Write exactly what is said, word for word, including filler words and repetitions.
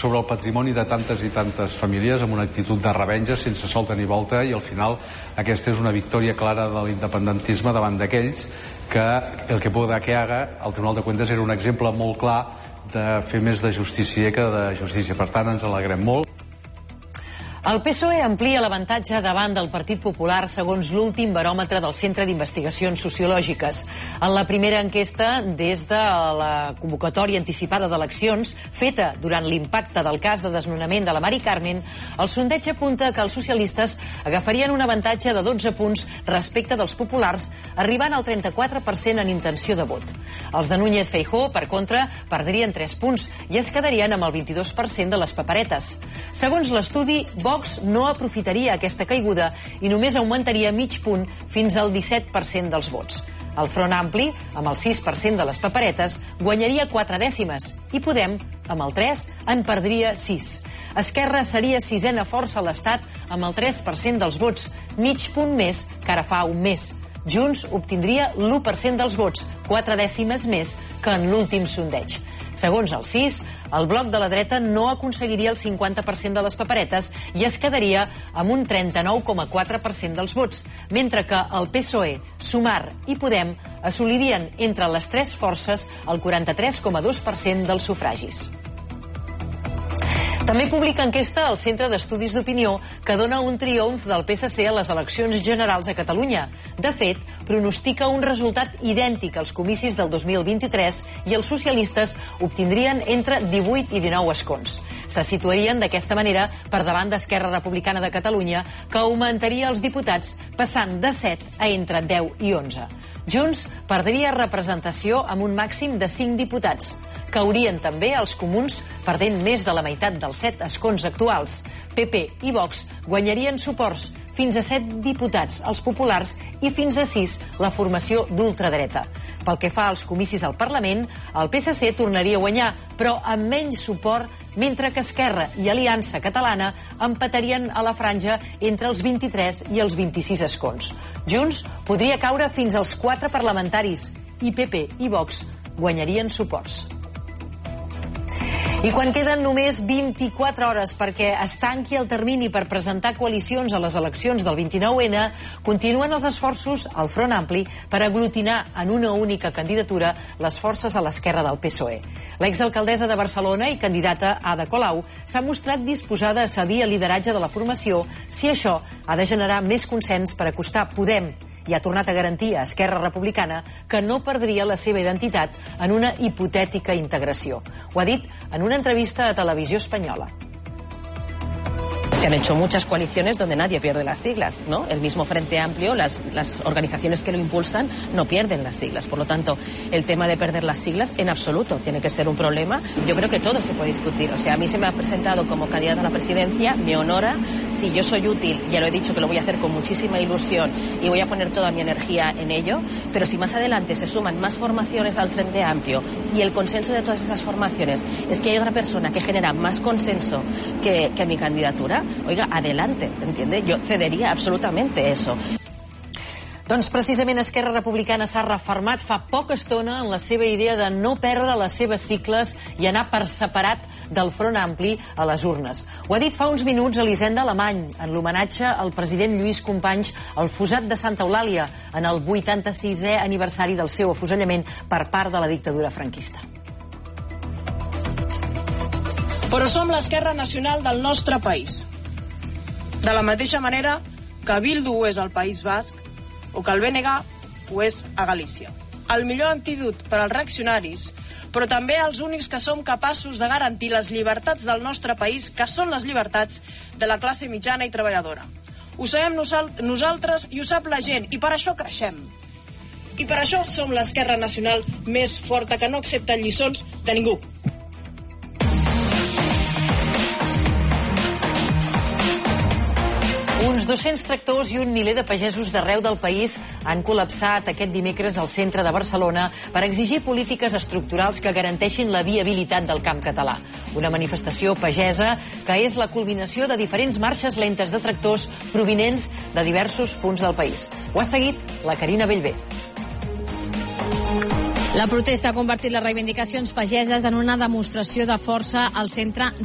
sobre el patrimoni de tantes i tantes famílies amb una actitud de revenja sense solta ni volta, i al final aquesta és una victòria clara de l'independentisme davant d'aquells que el que pueda que haga, el Tribunal de Cuentas era un exemple molt clar de fer més de justícia que de justícia. Per tant, ens alegrem molt. El P S O E amplia l'avantatge davant del Partit Popular segons l'últim baròmetre del Centre d'Investigacions Sociològiques. En la primera enquesta, des de la convocatòria anticipada d'eleccions, feta durant l'impacte del cas de desnonament de la Mari Carmen, el sondeig apunta que els socialistes agafarien un avantatge de dotze punts respecte dels populars, arribant al trenta-quatre per cent en intenció de vot. Els de Núñez Feijóo, per contra, perdrien tres punts i es quedarien amb el vint-i-dos per cent de les paperetes. Segons l'estudi, Vox no aprofitaria aquesta caiguda i només augmentaria mig punt fins al disset per cent dels vots. El Front Ampli, amb el sis per cent de les paperetes, guanyaria quatre dècimes i Podem, amb el tres, en perdria sis. Esquerra seria sisena força a l'Estat amb el tres per cent dels vots, mig punt més que ara fa un mes. Junts obtindria l'u per cent dels vots, quatre dècimes més que en l'últim sondeig. Segons el sis, el bloc de la dreta no aconseguiria el cinquanta per cent de les paperetes i es quedaria amb un trenta-nou coma quatre per cent dels vots, mentre que el P S O E, Sumar i Podem assolirien entre les tres forces el quaranta-tres coma dos per cent dels sufragis. També publica enquesta al Centre d'Estudis d'Opinió que dona un triomf del P S C a les eleccions generals a Catalunya. De fet, pronostica un resultat idèntic als comicis del dos mil vint-i-tres i els socialistes obtindrien entre divuit i dinou escons. Se situarien d'aquesta manera per davant d'Esquerra Republicana de Catalunya, que augmentaria els diputats passant de set a entre deu i onze. Junts perdria representació amb un màxim de cinc diputats. Caurien també els comuns, perdent més de la meitat dels set escons actuals. P P i Vox guanyarien suports, fins a set diputats els populars i fins a sis la formació d'ultradreta. Pel que fa als comicis al Parlament, el P S C tornaria a guanyar, però amb menys suport, mentre que Esquerra i Aliança Catalana empatarien a la franja entre els vint-i-tres i els vint-i-sis escons. Junts podria caure fins als quatre parlamentaris i P P i Vox guanyarien suports. I quan queden només vint-i-quatre hores perquè es tanqui el termini per presentar coalicions a les eleccions del vint-i-nou ene, continuen els esforços al Front Ampli per aglutinar en una única candidatura les forces a l'esquerra del P S O E. L'exalcaldessa de Barcelona i candidata Ada Colau s'ha mostrat disposada a cedir el lideratge de la formació si això ha de generar més consens per acostar Podem, i ha tornat a garantir a Esquerra Republicana que no perdria la seva identitat en una hipotètica integració. Ho ha dit en una entrevista a Televisió Espanyola. Se han hecho muchas coaliciones donde nadie pierde las siglas, ¿no? El mismo Frente Amplio, las, las organizaciones que lo impulsan no pierden las siglas. Por lo tanto, el tema de perder las siglas en absoluto tiene que ser un problema. Yo creo que todo se puede discutir. O sea, a mí se me ha presentado como candidata a la presidencia, me honora. Si yo soy útil, ya lo he dicho que lo voy a hacer con muchísima ilusión y voy a poner toda mi energía en ello, pero si más adelante se suman más formaciones al Frente Amplio y el consenso de todas esas formaciones es que hay otra persona que genera más consenso que, que mi candidatura, oiga, adelante, ¿entiende? Yo cedería absolutamente eso. Doncs precisament Esquerra Republicana s'ha refermat fa poca estona en la seva idea de no perdre les seves sigles i anar per separat del Front Ampli a les urnes. Ho ha dit fa uns minuts Elisenda Alemany en l'homenatge al president Lluís Companys al Fosat de Santa Eulàlia en el vuitanta-sisè aniversari del seu afusellament per part de la dictadura franquista. Però som l'esquerra nacional del nostre país. De la mateixa manera que Bildu ho és al País Basc o que el B N G ho és a Galícia. El millor antídot per als reaccionaris, però també els únics que som capaços de garantir les llibertats del nostre país, que són les llibertats de la classe mitjana i treballadora. Ho sabem nosaltres i ho sap la gent, i per això creixem. I per això som l'esquerra nacional més forta, que no accepta lliçons de ningú. Uns dos-cents tractors i un miler de pagesos d'arreu del país han col·lapsat aquest dimecres al centre de Barcelona per exigir polítiques estructurals que garanteixin la viabilitat del camp català. Una manifestació pagesa que és la culminació de diferents marxes lentes de tractors provinents de diversos punts del país. Ho ha seguit la Carina Bellver. La protesta ha convertit les reivindicacions pageses en una demostració de força al centre